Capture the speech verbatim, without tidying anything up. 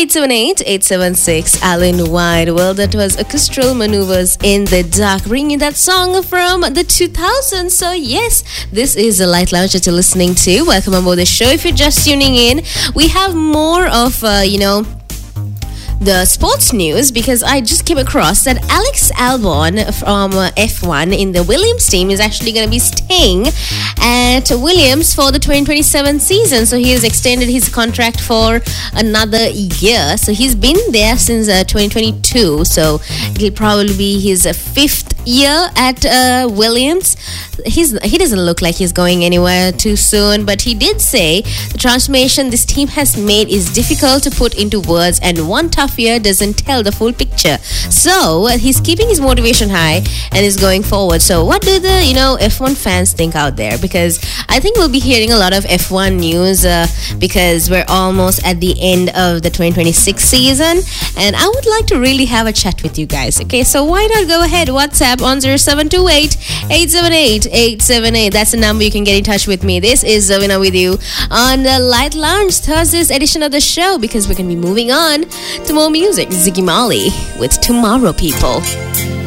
eight seven eight, eight seven six, Alan White. Well, that was Orchestral Maneuvers in the Dark, bringing that song from the two thousands. So yes, this is the Light Lounge that you're listening to. Welcome aboard the show. If you're just tuning in, we have more of, uh, you know, the sports news, because I just came across that Alex Albon from uh, F one in the Williams team is actually going to be staying at Williams for the twenty twenty-seven season. So he has extended his contract for another year. So he's been there since uh, twenty twenty-two. So it'll probably be his uh, fifth year at uh, Williams. He's he doesn't look like he's going anywhere too soon, but he did say the transformation this team has made is difficult to put into words, and one tough year doesn't tell the full picture. So uh, he's keeping his motivation high and is going forward. So what do the you know F one fans think out there? Because I think we'll be hearing a lot of F one news uh, because we're almost at the end of the twenty twenty-six season, and I would like to really have a chat with you guys. Okay, so why not go ahead, WhatsApp on zero seven two eight, eight seven eight, eight seven eight. That's the number you can get in touch with me. This is Zavina with you on the Light Lounge Thursday's edition of the show, because we're going to be moving on to more music. Ziggy Marley with Tomorrow People.